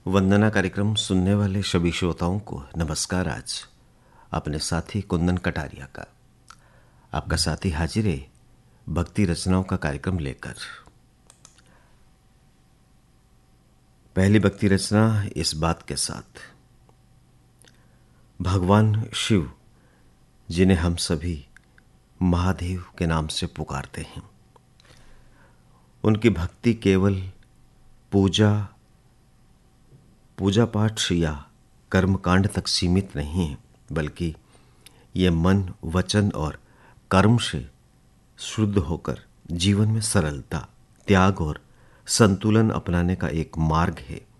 वंदना कार्यक्रम सुनने वाले सभी श्रोताओं को नमस्कार। आज अपने साथी कुंदन कटारिया का आपका साथी हाजिर है भक्ति रचनाओं का कार्यक्रम लेकर। पहली भक्ति रचना इस बात के साथ, भगवान शिव जिन्हें हम सभी महादेव के नाम से पुकारते हैं, उनकी भक्ति केवल पूजा पाठ या कर्मकांड तक सीमित नहीं है, बल्कि ये मन, वचन और कर्म से शुद्ध होकर जीवन में सरलता, त्याग और संतुलन अपनाने का एक मार्ग है।